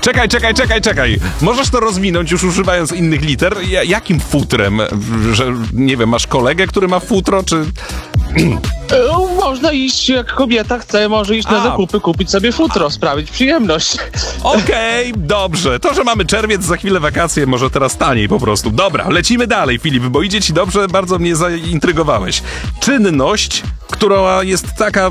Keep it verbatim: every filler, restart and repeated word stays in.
Czekaj, czekaj, czekaj, czekaj. Możesz to rozwinąć już używając innych liter? Ja, jakim futrem? Że, nie wiem, masz kolegę, który ma futro, czy... E, Można iść, jak kobieta chce, może iść na A. zakupy, kupić sobie futro, sprawić przyjemność. Okej, dobrze. To, że mamy czerwiec, za chwilę wakacje, może teraz taniej po prostu. Dobra, lecimy dalej, Filip, bo idzie ci dobrze, bardzo mnie zaintrygowałeś. Czynność, która jest taka